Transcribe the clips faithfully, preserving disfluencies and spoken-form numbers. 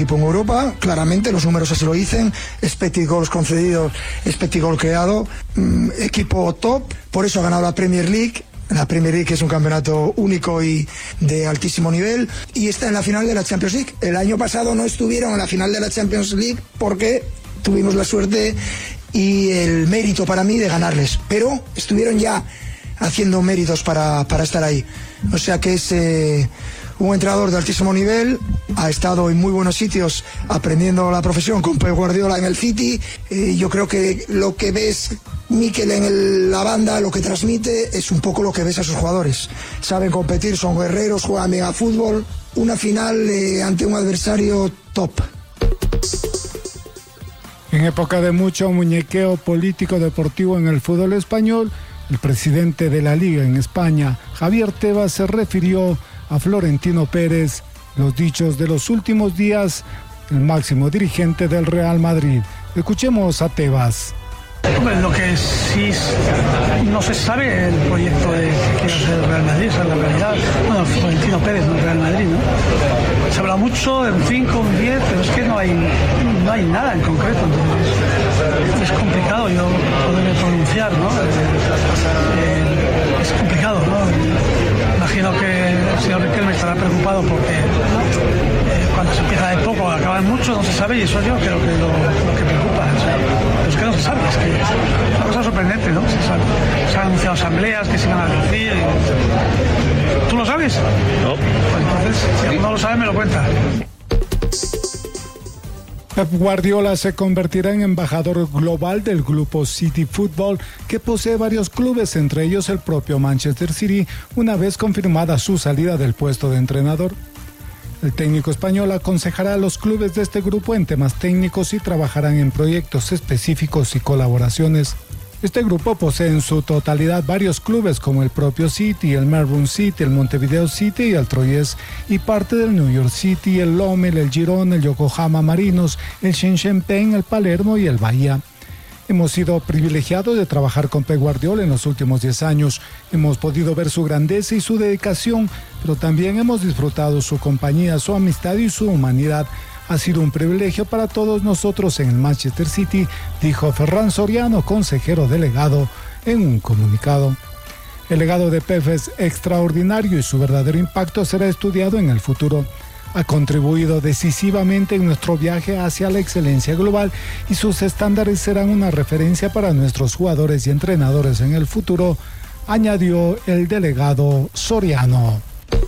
En Europa, claramente, los números así lo dicen, expected goals concedidos, expected goal creado, mmm, equipo top, por eso ha ganado la Premier League. La Premier League es un campeonato único y de altísimo nivel, y está en la final de la Champions League. El año pasado no estuvieron en la final de la Champions League porque tuvimos la suerte y el mérito para mí de ganarles, pero estuvieron ya haciendo méritos para, para estar ahí. O sea que es eh, un entrenador de altísimo nivel, ha estado en muy buenos sitios aprendiendo la profesión con Pep Guardiola en el City. Eh, yo creo que lo que ves Mikel en el, la banda, lo que transmite es un poco lo que ves a sus jugadores. Saben competir, son guerreros, juegan bien a fútbol. Una final eh, ante un adversario top. En época de mucho muñequeo político deportivo en el fútbol español, el presidente de la Liga en España, Javier Tebas, se refirió a Florentino Pérez, los dichos de los últimos días, el máximo dirigente del Real Madrid. Escuchemos a Tebas. Hombre, lo que sí no se sabe el proyecto de que quiere hacer el Real Madrid, esa es la realidad. Bueno, Florentino Pérez, no el Real Madrid, ¿no? Se habla mucho de un cinco, un diez, pero es que no hay, no hay nada en concreto. Entonces, es complicado yo poderme pronunciar, ¿no? Eh, es complicado, ¿no? Imagino que el señor Riquelme estará preocupado porque eh, cuando se empieza de poco acaban mucho, no se sabe, y eso yo creo que lo, lo que preocupa. O sea, es que no se sabe, es que es una cosa sorprendente, ¿no? Se, sabe, se han anunciado asambleas que se van a decir. Y... ¿Tú lo sabes? No. Pues entonces, si alguno lo sabe, me lo cuenta. Pep Guardiola se convertirá en embajador global del grupo City Football, que posee varios clubes, entre ellos el propio Manchester City, una vez confirmada su salida del puesto de entrenador. El técnico español aconsejará a los clubes de este grupo en temas técnicos y trabajarán en proyectos específicos y colaboraciones. Este grupo posee en su totalidad varios clubes como el propio City, el Melbourne City, el Montevideo City y el Troyes, y parte del New York City, el Lommel, el Girona, el Yokohama Marinos, el Shenzhen, el Palermo y el Bahía. Hemos sido privilegiados de trabajar con Pep Guardiola en los últimos diez años. Hemos podido ver su grandeza y su dedicación, pero también hemos disfrutado su compañía, su amistad y su humanidad. Ha sido un privilegio para todos nosotros en el Manchester City, dijo Ferran Soriano, consejero delegado, en un comunicado. El legado de Pep es extraordinario y su verdadero impacto será estudiado en el futuro. Ha contribuido decisivamente en nuestro viaje hacia la excelencia global y sus estándares serán una referencia para nuestros jugadores y entrenadores en el futuro, añadió el delegado Soriano.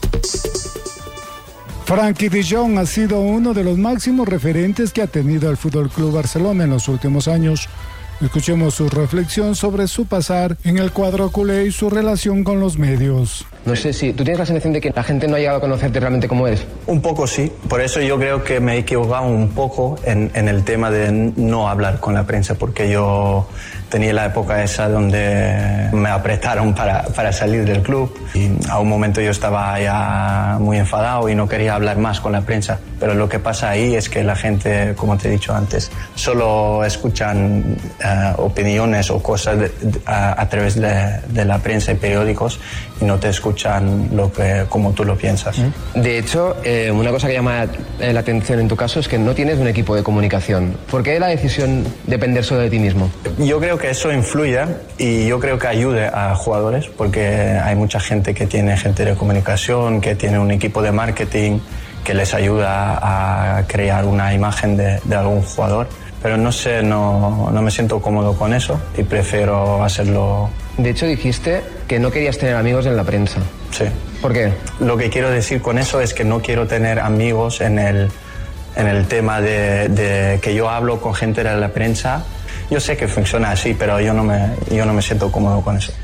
Frenkie de Jong ha sido uno de los máximos referentes que ha tenido el F C Barcelona en los últimos años. Escuchemos su reflexión sobre su pasar en el cuadro culé y su relación con los medios. No sé si tú tienes la sensación de que la gente no ha llegado a conocerte realmente como eres. Un poco sí, por eso yo creo que me he equivocado un poco en, en el tema de no hablar con la prensa, porque yo tenía la época esa donde me apretaron para, para salir del club y a un momento yo estaba ya muy enfadado y no quería hablar más con la prensa, pero lo que pasa ahí es que la gente, como te he dicho antes, solo escuchan uh, opiniones o cosas de, de, a, a través de, de la prensa y periódicos y no te escuchan lo que, como tú lo piensas. De hecho, eh, una cosa que llama la atención en tu caso es que no tienes un equipo de comunicación. ¿Por qué la decisión de depender solo de ti mismo? Yo creo que eso influye y yo creo que ayude a jugadores, porque hay mucha gente que tiene gente de comunicación, que tiene un equipo de marketing que les ayuda a crear una imagen de, de algún jugador. Pero no sé, no, no me siento cómodo con eso y prefiero hacerlo. De hecho, dijiste que no querías tener amigos en la prensa. Sí. ¿Por qué? Lo que quiero decir con eso es que no quiero tener amigos en el, en el tema de, de que yo hablo con gente de la prensa. Yo sé que funciona así, pero yo no me, yo no me siento cómodo con eso.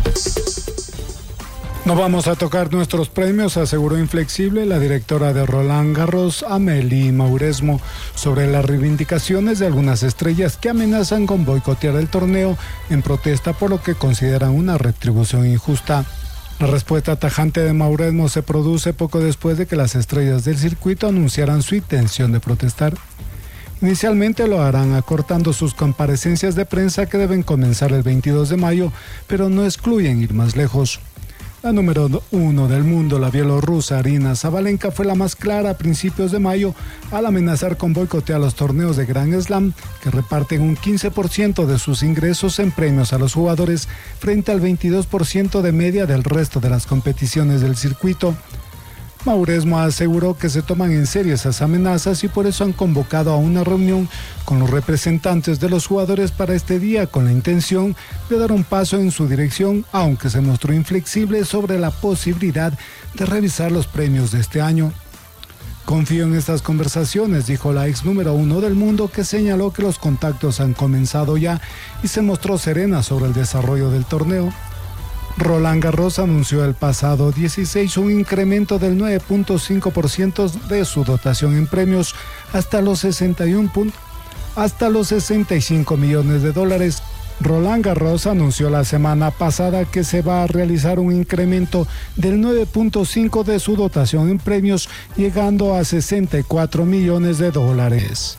No vamos a tocar nuestros premios, aseguró inflexible la directora de Roland Garros, Amélie Mauresmo, sobre las reivindicaciones de algunas estrellas que amenazan con boicotear el torneo en protesta por lo que consideran una retribución injusta. La respuesta tajante de Mauresmo se produce poco después de que las estrellas del circuito anunciaran su intención de protestar. Inicialmente lo harán acortando sus comparecencias de prensa que deben comenzar el veintidós de mayo, pero no excluyen ir más lejos. La número uno del mundo, la bielorrusa Aryna Sabalenka, fue la más clara a principios de mayo al amenazar con boicotear los torneos de Grand Slam, que reparten un quince por ciento de sus ingresos en premios a los jugadores, frente al veintidós por ciento de media del resto de las competiciones del circuito. Mauresmo aseguró que se toman en serio esas amenazas y por eso han convocado a una reunión con los representantes de los jugadores para este día, con la intención de dar un paso en su dirección, aunque se mostró inflexible sobre la posibilidad de revisar los premios de este año. Confío en estas conversaciones, dijo la ex número uno del mundo, que señaló que los contactos han comenzado ya y se mostró serena sobre el desarrollo del torneo. Roland Garros anunció el pasado dieciséis un incremento del nueve punto cinco por ciento de su dotación en premios hasta los sesenta y uno hasta los sesenta y cinco millones de dólares. Roland Garros anunció la semana pasada que se va a realizar un incremento del nueve punto cinco por ciento de su dotación en premios, llegando a sesenta y cuatro millones de dólares.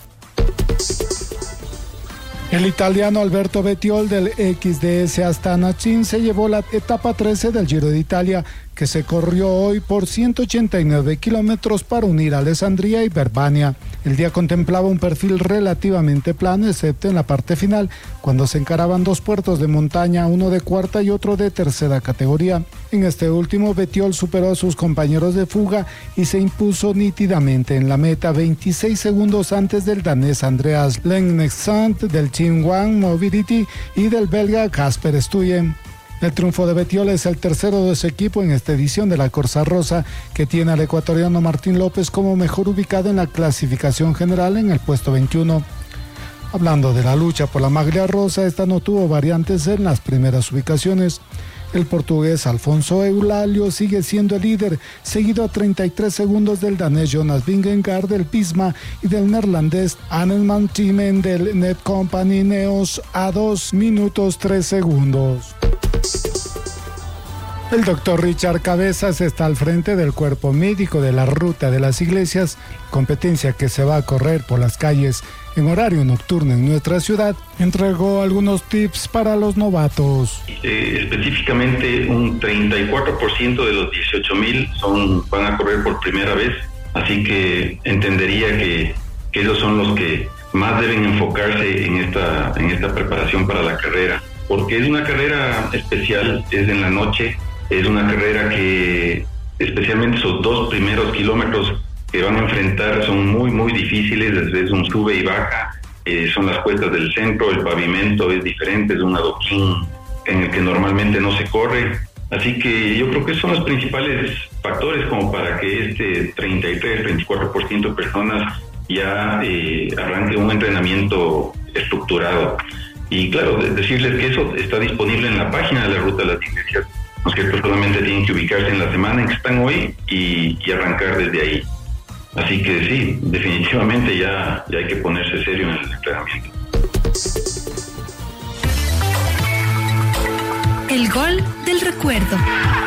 El italiano Alberto Bettiol del X D S Astana Team se llevó la etapa trece del Giro de Italia, que se corrió hoy por ciento ochenta y nueve kilómetros para unir a Alessandria y Verbania. El día contemplaba un perfil relativamente plano, excepto en la parte final, cuando se encaraban dos puertos de montaña, uno de cuarta y otro de tercera categoría. En este último, Bettiol superó a sus compañeros de fuga y se impuso nítidamente en la meta, veintiséis segundos antes del danés Andreas Lengesand, del Team One Mobility y del belga Casper Stuyven. El triunfo de Bettiol es el tercero de su equipo en esta edición de la Corsa Rosa, que tiene al ecuatoriano Martín López como mejor ubicado en la clasificación general en el puesto veintiuno. Hablando de la lucha por la maglia rosa, esta no tuvo variantes en las primeras ubicaciones. El portugués Alfonso Eulalio sigue siendo el líder, seguido a treinta y tres segundos del danés Jonas Vingegaard del Pisma y del neerlandés Anelman Timen del Netcompany Neos a dos minutos tres segundos. El doctor Richard Cabezas está al frente del cuerpo médico de la Ruta de las Iglesias, competencia que se va a correr por las calles en horario nocturno en nuestra ciudad. Entregó algunos tips para los novatos. Eh, específicamente un treinta y cuatro por ciento de los dieciocho mil son, van a correr por primera vez, así que entendería que, que ellos son los que más deben enfocarse en esta, en esta preparación para la carrera, porque es una carrera especial, es en la noche. Es una carrera que, especialmente esos dos primeros kilómetros que van a enfrentar, son muy, muy difíciles. Es un sube y baja, eh, son las cuestas del centro, el pavimento es diferente, es un adoquín en el que normalmente no se corre. Así que yo creo que son los principales factores como para que este treinta y tres, treinta y cuatro por ciento de personas ya eh, arranque un entrenamiento estructurado. Y claro, decirles que eso está disponible en la página de la Ruta de las Iglesias. Los que solamente tienen que ubicarse en la semana en que están hoy y, y arrancar desde ahí. Así que sí, definitivamente ya, ya hay que ponerse serio en el entrenamiento. El gol del recuerdo.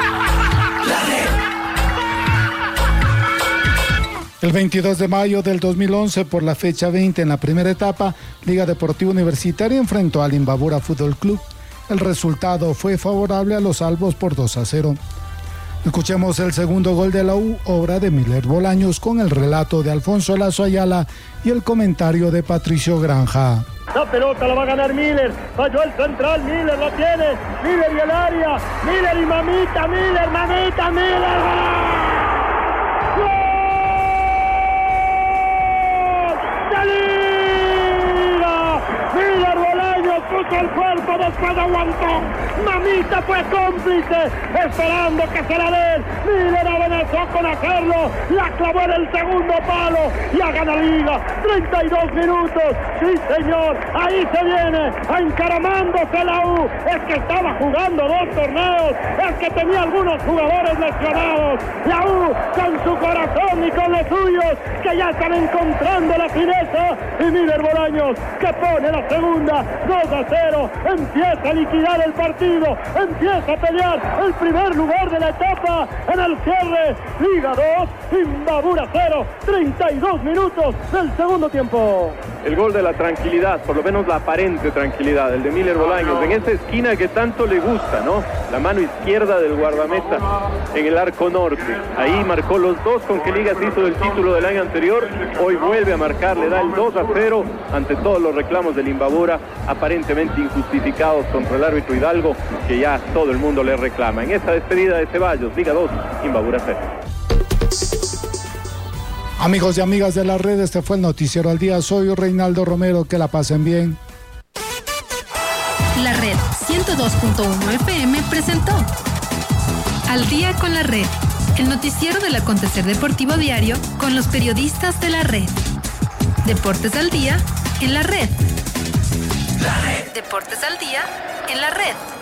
El veintidós de mayo del dos mil once, por la fecha veinte en la primera etapa, Liga Deportiva Universitaria enfrentó al Imbabura Fútbol Club. El resultado fue favorable a los albos por dos a cero. Escuchemos el segundo gol de la U, obra de Miller Bolaños, con el relato de Alfonso Lazo Ayala y el comentario de Patricio Granja. La pelota la va a ganar Miller, falló el central, Miller la tiene, Miller y el área, Miller y mamita, Miller, mamita, Miller. ¡Gol! ¡De Liga! Miller Bolaños puso el cuerpo, después aguantó. Mamita fue cómplice, esperando que se la den. Miller amenazó con hacerlo, la clavó en el segundo palo, ya gana Liga, treinta y dos minutos, sí señor, ahí se viene, encaramándose la U, es que estaba jugando dos torneos, es que tenía algunos jugadores lesionados, la U con su corazón y con los suyos, que ya están encontrando la fineza, y Miller Bolaños, que pone la segunda, dos a cero, empieza a liquidar el partido, empieza a pelear el primer lugar de la etapa en el cierre. Liga dos, Imbabura cero, treinta y dos minutos del segundo tiempo. el gol de la tranquilidad, por lo menos la aparente tranquilidad, el de Miller Bolaños, en esa esquina que tanto le gusta, ¿no? La mano izquierda del guardameta en el arco norte. Ahí marcó los dos con que Liga se hizo del título del año anterior. Hoy vuelve a marcar, le da el dos a cero ante todos los reclamos del Imbabura, aparentemente injustificados contra el árbitro Hidalgo, que ya todo el mundo le reclama. En esta despedida de Ceballos, Liga dos, Imbabura cero. Amigos y amigas de la red, este fue el Noticiero al Día. Soy Reinaldo Romero, que la pasen bien. La Red ciento dos punto uno F M presentó Al Día con la Red, el noticiero del acontecer deportivo diario con los periodistas de la red. Deportes al Día en la Red. La Red. Deportes al Día en la Red.